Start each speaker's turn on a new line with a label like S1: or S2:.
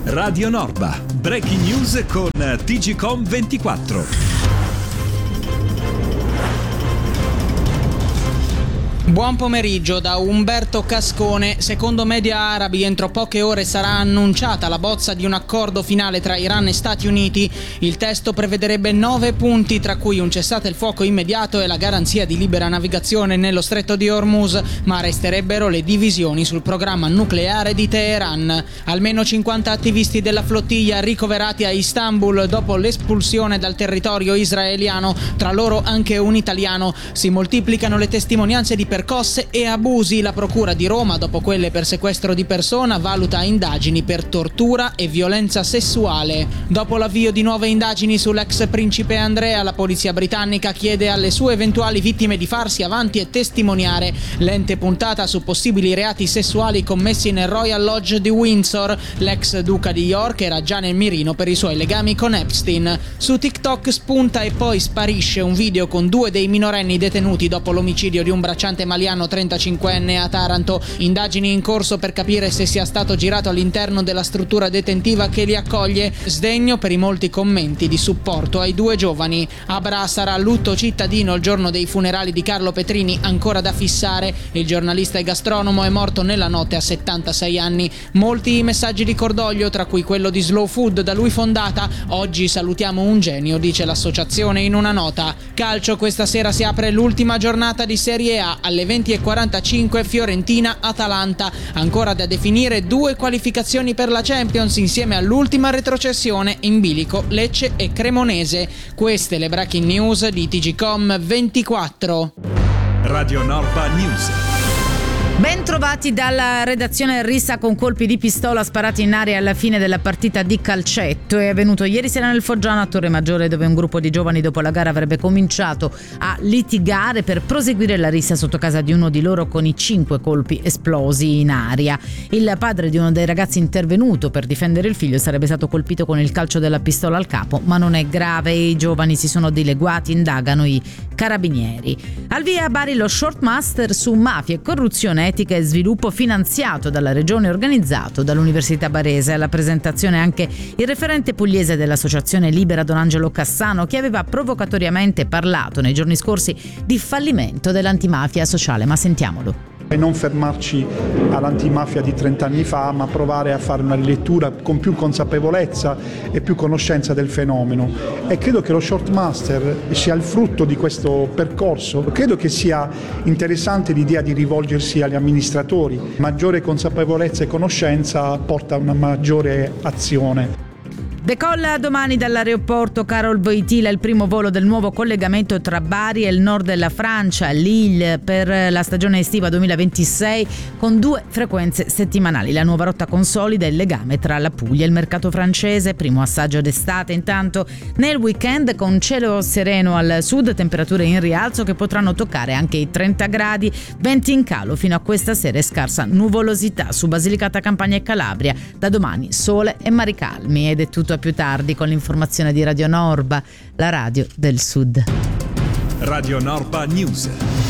S1: Radio Norba, breaking news con TGcom 24.
S2: Buon pomeriggio da Umberto Cascone. Secondo media arabi, entro poche ore sarà annunciata la bozza di un accordo finale tra Iran e Stati Uniti. Il testo prevederebbe 9 punti, tra cui un cessate il fuoco immediato e la garanzia di libera navigazione nello stretto di Hormuz, ma resterebbero le divisioni sul programma nucleare di Teheran. Almeno 50 attivisti della flottiglia ricoverati a Istanbul dopo l'espulsione dal territorio israeliano, tra loro anche un italiano. Si moltiplicano le testimonianze di percosse e abusi. La procura di Roma, dopo quelle per sequestro di persona, valuta indagini per tortura e violenza sessuale. Dopo l'avvio di nuove indagini sull'ex principe Andrea, la polizia britannica chiede alle sue eventuali vittime di farsi avanti e testimoniare. Lente puntata su possibili reati sessuali commessi nel Royal Lodge di Windsor. L'ex duca di York era già nel mirino per i suoi legami con Epstein. Su TikTok spunta e poi sparisce un video con 2 dei minorenni detenuti dopo l'omicidio di un bracciante maliano 35enne a Taranto. Indagini in corso per capire se sia stato girato all'interno della struttura detentiva che li accoglie. Sdegno per i molti commenti di supporto ai 2 giovani. A Bra sarà lutto cittadino il giorno dei funerali di Carlo Petrini, ancora da fissare. Il giornalista e gastronomo è morto nella notte a 76 anni. Molti i messaggi di cordoglio, tra cui quello di Slow Food, da lui fondata. Oggi salutiamo un genio, dice l'associazione in una nota. Calcio, questa sera si apre l'ultima giornata di Serie A. Alle 20:45 Fiorentina-Atalanta. Ancora da definire 2 qualificazioni per la Champions insieme all'ultima retrocessione in bilico Lecce e Cremonese. Queste le breaking news di TGcom 24.
S1: Radio Norba News.
S3: Ben trovati dalla redazione. Rissa con colpi di pistola sparati in aria alla fine della partita di calcetto. È avvenuto ieri sera nel Foggiano a Torremaggiore, dove un gruppo di giovani dopo la gara avrebbe cominciato a litigare per proseguire la rissa sotto casa di uno di loro con i 5 colpi esplosi in aria. Il padre di uno dei ragazzi intervenuto per difendere il figlio sarebbe stato colpito con il calcio della pistola al capo, ma non è grave. I giovani si sono dileguati, indagano i carabinieri. Al via a Bari lo short master su mafia e corruzione, etica e sviluppo, finanziato dalla regione, organizzato dall'Università Barese. Alla presentazione anche il referente pugliese dell'associazione Libera, Don Angelo Cassano, che aveva provocatoriamente parlato nei giorni scorsi di fallimento dell'antimafia sociale. Ma sentiamolo.
S4: E non fermarci all'antimafia di 30 anni fa, ma provare a fare una rilettura con più consapevolezza e più conoscenza del fenomeno. E credo che lo short master sia il frutto di questo percorso. Credo che sia interessante l'idea di rivolgersi agli amministratori. Maggiore consapevolezza e conoscenza porta a una maggiore azione.
S3: Decolla domani dall'aeroporto Carol Wojtyła il primo volo del nuovo collegamento tra Bari e il nord della Francia, Lille, per la stagione estiva 2026, con 2 frequenze settimanali. La nuova rotta consolida il legame tra la Puglia e il mercato francese, primo assaggio d'estate. Intanto nel weekend, con cielo sereno al sud, temperature in rialzo che potranno toccare anche i 30 gradi, venti in calo fino a questa sera e scarsa nuvolosità su Basilicata, Campania e Calabria. Da domani sole e mari calmi. Ed è tutto più tardi con l'informazione di Radio Norba, la radio del Sud.
S1: Radio Norba News.